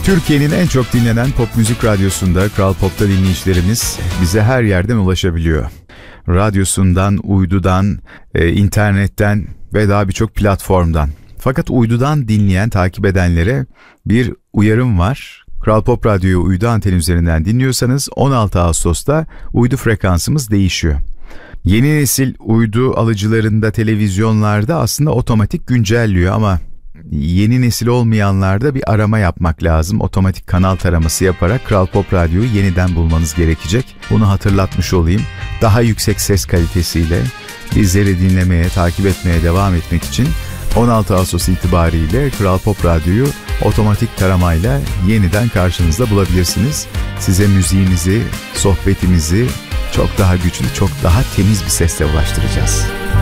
Türkiye'nin en çok dinlenen pop müzik radyosunda, Kral Pop'ta dinleyicilerimiz bize her yerden ulaşabiliyor. Radyosundan, uydudan, internetten ve daha birçok platformdan. Fakat uydudan dinleyen, takip edenlere bir uyarım var. Kral Pop Radyo'yu uydu anteni üzerinden dinliyorsanız 16 Ağustos'ta uydu frekansımız değişiyor. Yeni nesil uydu alıcılarında, televizyonlarda aslında otomatik güncelliyor ama yeni nesil olmayanlarda bir arama yapmak lazım. Otomatik kanal taraması yaparak Kral Pop Radyo'yu yeniden bulmanız gerekecek. Bunu hatırlatmış olayım. Daha yüksek ses kalitesiyle bizleri dinlemeye, takip etmeye devam etmek için 16 Ağustos itibariyle Kral Pop Radyo'yu otomatik taramayla yeniden karşınızda bulabilirsiniz. Size müziğimizi, sohbetimizi çok daha güçlü, çok daha temiz bir sesle ulaştıracağız.